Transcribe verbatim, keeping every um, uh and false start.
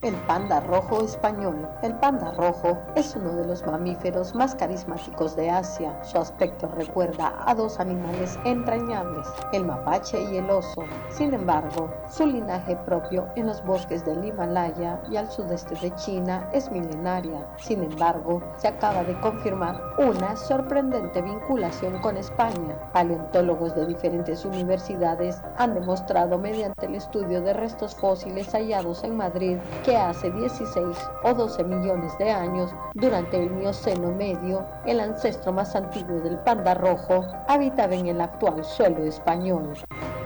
El panda rojo español. El panda rojo es uno de los mamíferos más carismáticos de Asia. Su aspecto recuerda a dos animales entrañables, el mapache y el oso. Sin embargo, su linaje propio en los bosques del Himalaya y al sudeste de China es milenaria. Sin embargo, se acaba de confirmar una sorprendente vinculación con España. Paleontólogos de diferentes universidades han demostrado mediante el estudio de restos fósiles hallados en Madrid que hace dieciséis o doce millones de años, durante el Mioceno medio, el ancestro más antiguo del panda rojo habitaba en el actual suelo español.